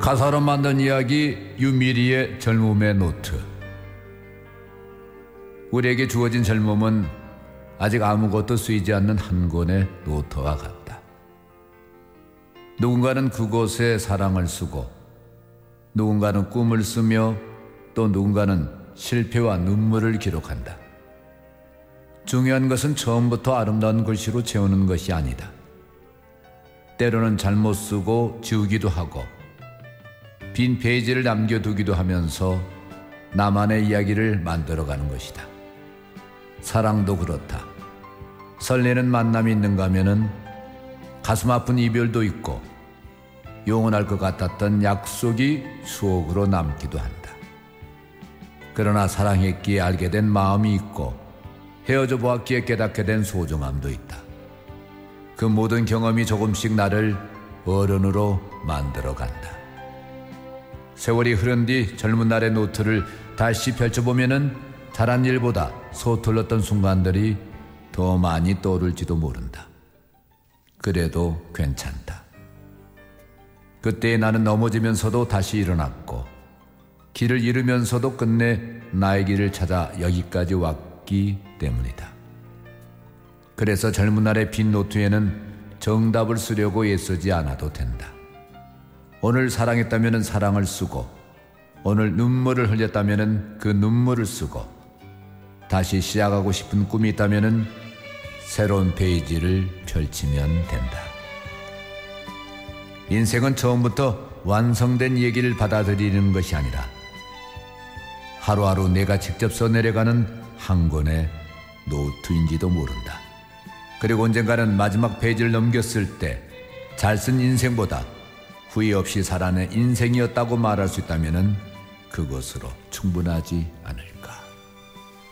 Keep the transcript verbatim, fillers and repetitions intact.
가사로 만든 이야기 유미리의 젊음의 노트. 우리에게 주어진 젊음은 아직 아무것도 쓰이지 않는 한 권의 노트와 같다. 누군가는 그곳에 사랑을 쓰고, 누군가는 꿈을 쓰며, 또 누군가는 실패와 눈물을 기록한다. 중요한 것은 처음부터 아름다운 글씨로 채우는 것이 아니다. 때로는 잘못 쓰고 지우기도 하고 빈 페이지를 남겨두기도 하면서 나만의 이야기를 만들어가는 것이다. 사랑도 그렇다. 설레는 만남이 있는가 하면은 가슴 아픈 이별도 있고 영원할 것 같았던 약속이 추억으로 남기도 한다. 그러나 사랑했기에 알게 된 마음이 있고 헤어져 보았기에 깨닫게 된 소중함도 있다. 그 모든 경험이 조금씩 나를 어른으로 만들어간다. 세월이 흐른 뒤 젊은 날의 노트를 다시 펼쳐보면은 잘한 일보다 서툴렀던 순간들이 더 많이 떠오를지도 모른다. 그래도 괜찮다. 그때 나는 넘어지면서도 다시 일어났고 길을 잃으면서도 끝내 나의 길을 찾아 여기까지 왔기 때문이다. 그래서 젊은 날의 빈 노트에는 정답을 쓰려고 애쓰지 않아도 된다. 오늘 사랑했다면 사랑을 쓰고, 오늘 눈물을 흘렸다면 그 눈물을 쓰고, 다시 시작하고 싶은 꿈이 있다면 새로운 페이지를 펼치면 된다. 인생은 처음부터 완성된 얘기를 받아들이는 것이 아니라 하루하루 내가 직접 써내려가는 한 권의 노트인지도 모른다. 그리고 언젠가는 마지막 페이지를 넘겼을 때 잘 쓴 인생보다 후회 없이 살아낸 인생이었다고 말할 수 있다면 그것으로 충분하지 않을까.